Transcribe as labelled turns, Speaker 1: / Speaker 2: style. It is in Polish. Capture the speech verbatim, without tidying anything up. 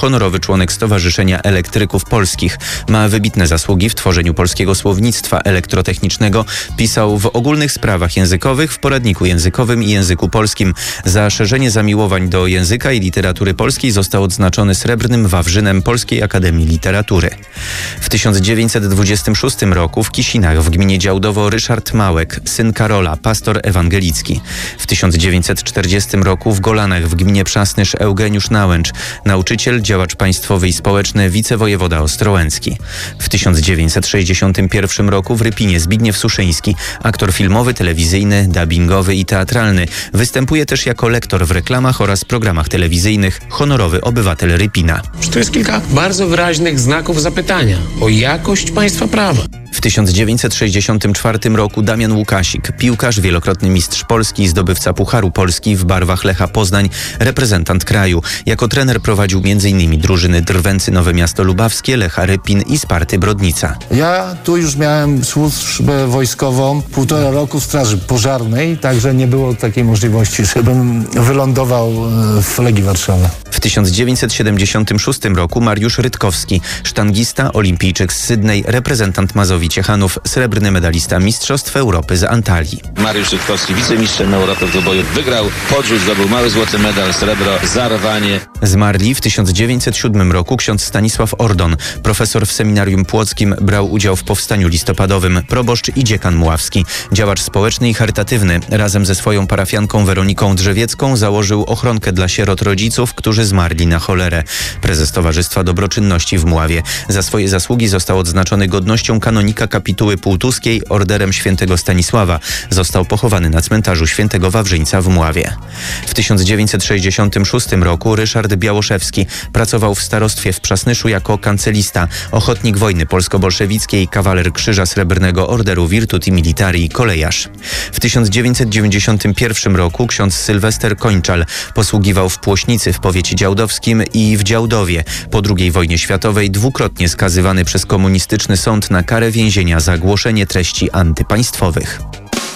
Speaker 1: honorowy członek Stowarzyszenia Elektryków Polskich. Ma wybitne zasługi w tworzeniu polskiego słownictwa elektrotechnicznego. Pisał w ogólnych sprawach językowych, w poradniku językowym i języku polskim. Za szerzenie zamiłowań do języka i literatury polskiej został odznaczony Srebrnym Wawrzynem Polskiej Akademii Literatury. W tysiąc dziewięćset dwudziestym szóstym roku w Kisinach w gminie Działdowo Ryszard Małek, syn Karola, pastor ewangelicki. W tysiąc dziewięćset czterdziestym roku w Golanach w gminie Przasnysz Eugeniusz Nałęcz, nauczyciel, działacz państwowy i społeczny, wicewojewoda ostrołęcki. W tysiąc dziewięćset sześćdziesiątym pierwszym roku w Rypinie Zbigniew Suszyński, aktor filmowy, telewizyjny, dubbingowy i teatralny. Występuje też jako lektor w reklamach oraz programach telewizyjnych, honorowy obywatel Rypina.
Speaker 2: To jest kilka bardzo wyraźnych znaków zapytania o jakość państwa prawa.
Speaker 1: W tysiąc dziewięćset sześćdziesiątym czwartym roku Damian Łukasik, piłkarz, wielokrotny mistrz Polski, zdobywca Pucharu Polski w barwach Lecha Poznań, reprezentant kraju. Jako trener prowadził między innymi drużyny Drwęcy Nowe Miasto Lubawskie, Lecha Rypin i Sparty Brodnica.
Speaker 3: Ja tu już miałem służbę wojskową, półtora roku w straży pożarnej, także nie było takiej możliwości, żebym wylądował w Legii Warszawa.
Speaker 1: W tysiąc dziewięćset siedemdziesiątym szóstym roku Mariusz Rytkowski, sztangista, olimpijczyk z Sydney, reprezentant Mazowi Ciechanów, srebrny medalista Mistrzostw Europy z Antalii.
Speaker 4: Mariusz Rytkowski, wicemistrzem Europy w dwuboju, wygrał podrzut, zdobył mały złoty medal, srebro, zarwanie.
Speaker 1: Zmarli w tysiąc dziewięćset siódmym roku ksiądz Stanisław Ordon, profesor w seminarium płockim, brał udział w powstaniu listopadowym, proboszcz i dziekan muławski, działacz społeczny i charytatywny. Razem ze swoją parafianką Weroniką Drzewiecką założył ochronkę dla sierot rodziców, którzy zmarli na cholerę. Prezes Towarzystwa Dobroczynności w Mławie. Za swoje zasługi został odznaczony godnością kanonika kapituły półtuskiej, orderem świętego Stanisława. Został pochowany na cmentarzu świętego Wawrzyńca w Mławie. W tysiąc dziewięćset sześćdziesiątym szóstym roku Ryszard Białoszewski pracował w starostwie w Przasnyszu jako kancelista, ochotnik wojny polsko-bolszewickiej, kawaler Krzyża Srebrnego Orderu Virtuti Militari, kolejarz. W tysiąc dziewięćset dziewięćdziesiątym pierwszym roku ksiądz Sylwester Kończal posługiwał w Płośnicy w powiecie działdowskim i w Działdowie. Po drugiej wojnie światowej dwukrotnie skazywany przez komunistyczny sąd na karę więzienia za głoszenie treści antypaństwowych.